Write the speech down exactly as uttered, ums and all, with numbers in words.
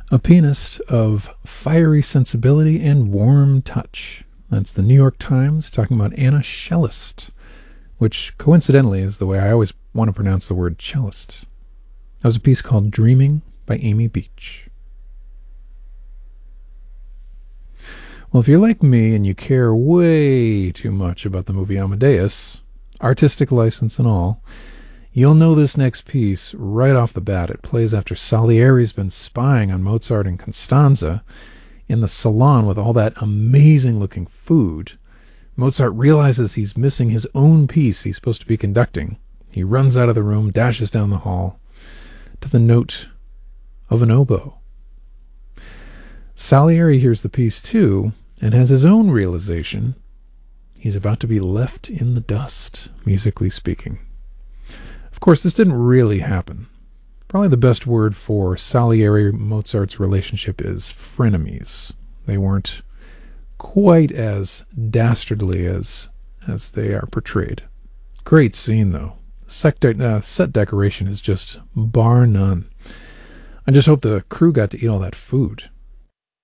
A pianist of fiery sensibility and warm touch. That's the New York Times talking about Anna Cellist, which coincidentally is the way I always want to pronounce the word cellist. That was a piece called Dreaming by Amy Beach. Well, if you're like me and you care way too much about the movie Amadeus, artistic license and all, you'll know this next piece right off the bat. It plays after Salieri's been spying on Mozart and Constanza in the salon with all that amazing-looking food. Mozart realizes he's missing his own piece he's supposed to be conducting. He runs out of the room, dashes down the hall, to the note of an oboe. Salieri hears the piece too, and has his own realization. He's about to be left in the dust, musically speaking. Of course, this didn't really happen. Probably the best word for Salieri-Mozart's relationship is frenemies. They weren't quite as dastardly as as they are portrayed. Great scene, though. Set, de- uh, set decoration is just bar none. I just hope the crew got to eat all that food.